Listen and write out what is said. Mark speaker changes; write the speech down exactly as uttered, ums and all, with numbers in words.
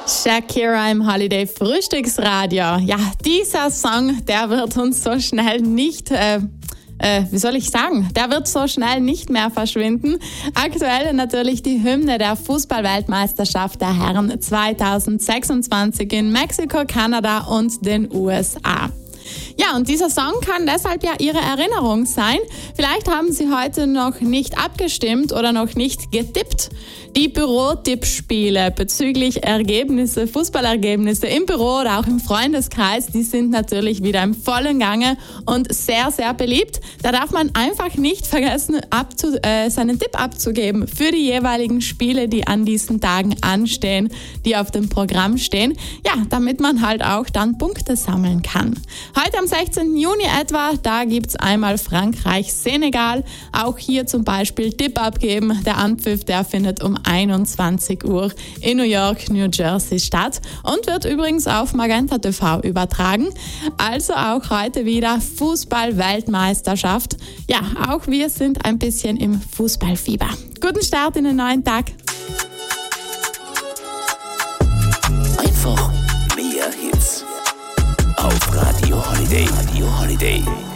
Speaker 1: Shakira im Holiday Frühstücksradio. Ja, dieser Song, der wird uns so schnell nicht, äh, äh, wie soll ich sagen, der wird so schnell nicht mehr verschwinden. Aktuell natürlich die Hymne der Fußball-Weltmeisterschaft der Herren zweitausendsechsundzwanzig in Mexiko, Kanada und den U S A. Ja, und dieser Song kann deshalb ja Ihre Erinnerung sein. Vielleicht haben Sie heute noch nicht abgestimmt oder noch nicht getippt. Die Büro-Tippspiele bezüglich Ergebnisse, Fußballergebnisse im Büro oder auch im Freundeskreis, die sind natürlich wieder im vollen Gange und sehr, sehr beliebt. Da darf man einfach nicht vergessen, abzu, äh, seinen Tipp abzugeben für die jeweiligen Spiele, die an diesen Tagen anstehen, die auf dem Programm stehen. Ja, damit man halt auch dann Punkte sammeln kann. Heute am sechzehnten Juni etwa, da gibt's einmal Frankreich-Senegal. Auch hier zum Beispiel Tipp abgeben. Der Anpfiff, der findet um einundzwanzig Uhr in New York, New Jersey statt und wird übrigens auf Magenta T V übertragen. Also auch heute wieder Fußball-Weltmeisterschaft. Ja, auch wir sind ein bisschen im Fußballfieber. Guten Start in den neuen Tag.
Speaker 2: Einfach mehr Hits auf Radio Holiday. Radio Holiday.